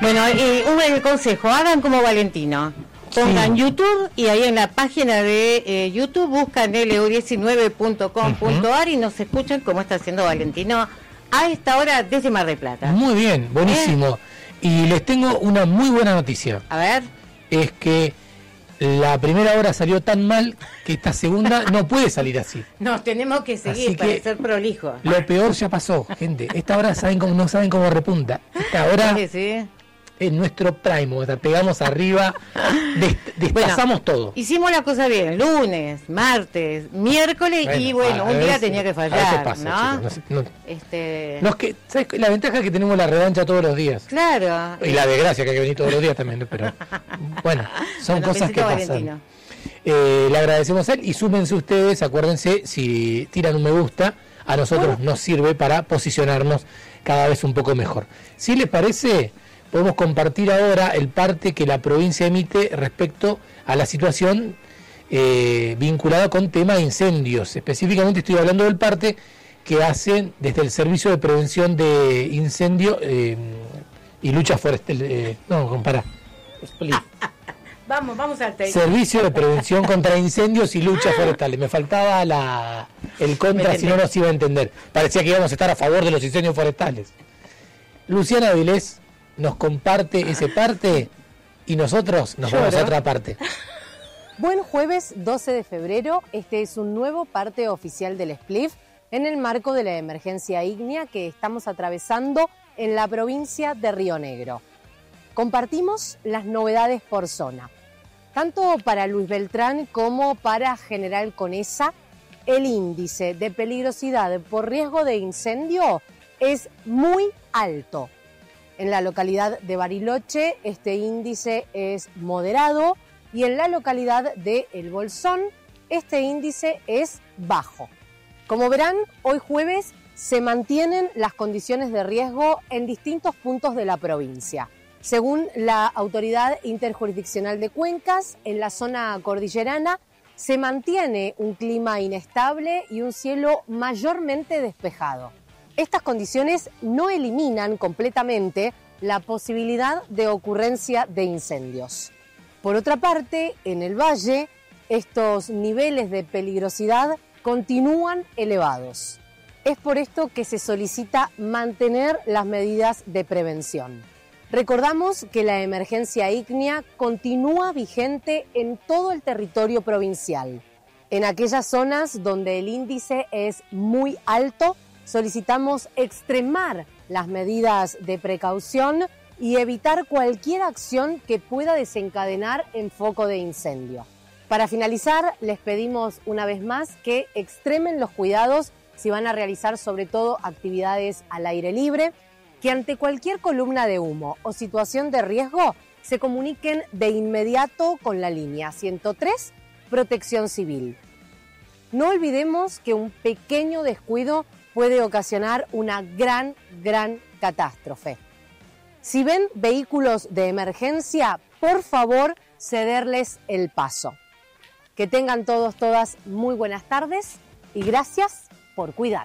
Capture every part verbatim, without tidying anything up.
Bueno, y un consejo, hagan como Valentino. Pongan sí. YouTube y ahí en la página de eh, YouTube buscan L U diecinueve punto com punto a r uh-huh. y nos escuchan como está haciendo Valentino a esta hora desde Mar del Plata. Muy bien, buenísimo. ¿Eh? Y les tengo una muy buena noticia. A ver. Es que la primera hora salió tan mal que esta segunda no puede salir así. No, tenemos que seguir así para que ser prolijos. Lo peor ya pasó, gente. Esta hora saben cómo, no saben cómo repunta. Esta hora... Sí, sí. En nuestro prime, o sea, pegamos arriba, destazamos bueno, todo. Hicimos la cosa bien, lunes, martes, miércoles bueno, y bueno, un día tenía que fallar, pasa, ¿no? Chicos, no, no, este... no es que, ¿sabes? La ventaja es que tenemos la revancha todos los días. Claro. Y la desgracia que hay que venir todos los días también, pero bueno, son bueno, cosas que pasan. Eh, le agradecemos a él y súmense ustedes, acuérdense, si tiran un me gusta, a nosotros uh. nos sirve para posicionarnos cada vez un poco mejor. Si les parece... Podemos compartir ahora el parte que la provincia emite respecto a la situación eh, vinculada con tema de incendios. Específicamente estoy hablando del parte que hacen desde el Servicio de Prevención de Incendio eh, y Lucha Forestal. Eh, no, compara. Vamos, vamos al tema. Servicio de Prevención contra Incendios y Lucha Forestales. Me faltaba la el contra, si no nos iba a entender. Parecía que íbamos a estar a favor de los incendios forestales. Luciana Avilés nos comparte ese parte y nosotros nos Lloro. vamos a otra parte. Buen jueves doce de febrero, este es un nuevo parte oficial del S P L I F en el marco de la emergencia ígnea que estamos atravesando en la provincia de Río Negro. Compartimos las novedades por zona. Tanto para Luis Beltrán como para General Conesa, el índice de peligrosidad por riesgo de incendio es muy alto. En la localidad de Bariloche este índice es moderado y en la localidad de El Bolsón este índice es bajo. Como verán, hoy jueves se mantienen las condiciones de riesgo en distintos puntos de la provincia. Según la Autoridad Interjurisdiccional de Cuencas, en la zona cordillerana se mantiene un clima inestable y un cielo mayormente despejado. Estas condiciones no eliminan completamente la posibilidad de ocurrencia de incendios. Por otra parte, en el valle, estos niveles de peligrosidad continúan elevados. Es por esto que se solicita mantener las medidas de prevención. Recordamos que la emergencia ígnea continúa vigente en todo el territorio provincial. En aquellas zonas donde el índice es muy alto, solicitamos extremar las medidas de precaución y evitar cualquier acción que pueda desencadenar en foco de incendio. Para finalizar, les pedimos una vez más que extremen los cuidados si van a realizar sobre todo actividades al aire libre, que ante cualquier columna de humo o situación de riesgo se comuniquen de inmediato con la línea ciento tres Protección Civil. No olvidemos que un pequeño descuido puede ocasionar una gran, gran catástrofe. Si ven vehículos de emergencia, por favor, cederles el paso. Que tengan todos, todas muy buenas tardes y gracias por cuidar.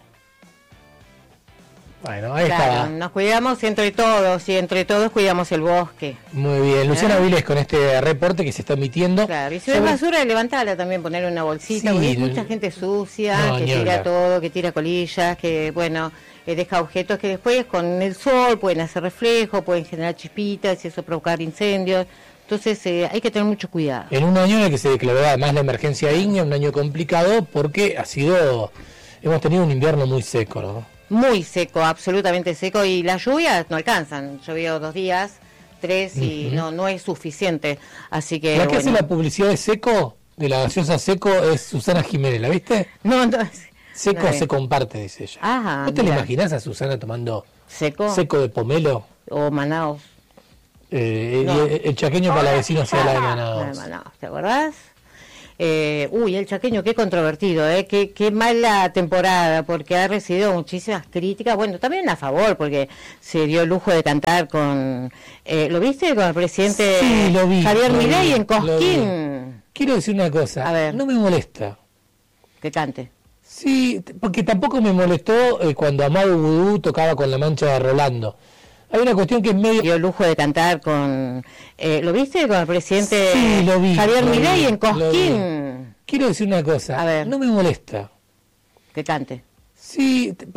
Bueno, ahí claro, está. Nos cuidamos entre todos y entre todos cuidamos el bosque. Muy bien, Luciana Avilés con este reporte que se está emitiendo. Claro, y si ves basura, levantala también, ponerle una bolsita, sí, porque hay mucha gente sucia, no, que tira hablar. todo, que tira colillas, que bueno, eh, deja objetos que después con el sol pueden hacer reflejo, pueden generar chispitas y eso provocar incendios. Entonces eh, hay que tener mucho cuidado. En un año en el que se declaró además la emergencia ígnea, un año complicado porque ha sido, hemos tenido un invierno muy seco, ¿no? Muy seco, absolutamente seco, y las lluvias no alcanzan. Llovió dos días, tres, y uh-huh. no no es suficiente. Así que. La que bueno. hace la publicidad de Seco, de la gaseosa Seco, es Susana Jiménez, ¿la viste? No, entonces. Seco no se comparte, dice ella. Ajá. ¿No te la imaginas a Susana tomando seco? Seco de pomelo. O Manaos. Eh, no. el, el chaqueño para la vecina sea la de Manaos. La de Manaos, ¿te acordás? Eh, uy, el chaqueño, qué controvertido, eh, qué, qué mala temporada, porque ha recibido muchísimas críticas, bueno, también a favor, porque se dio el lujo de cantar con, eh, ¿lo viste? Con el presidente sí, lo vi, Javier lo Milei vi, en Cosquín. Quiero decir una cosa, a ver, no me molesta. Que cante. Sí, porque tampoco me molestó eh, cuando Amado Vudú tocaba con La Mancha de Rolando. hay una cuestión que es medio... Dio lujo de cantar con... Eh, ¿Lo viste? Con el presidente sí, lo vi, Javier lo Milei vi, en Cosquín. Quiero decir una cosa, A ver. no me molesta. Que cante. Sí...